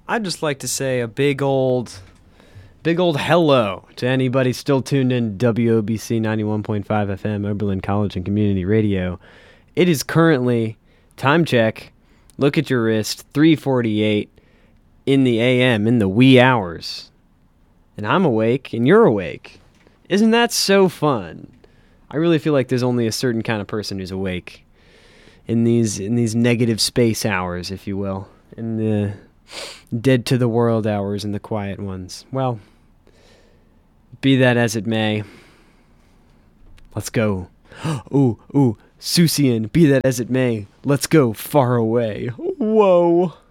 I'd just like to say a big old hello to anybody still tuned in to WOBC 91.5 FM, Oberlin College and Community Radio. It is currently, time check, look at your wrist, 3:48 in the AM, in the wee hours. And I'm awake, and you're awake. Isn't that so fun? I really feel like there's only a certain kind of person who's awake in these negative space hours, if you will, in the dead to the world hours and the quiet ones. Well, be that as it may, let's go. Ooh, Susian, be that as it may, let's go far away. Whoa.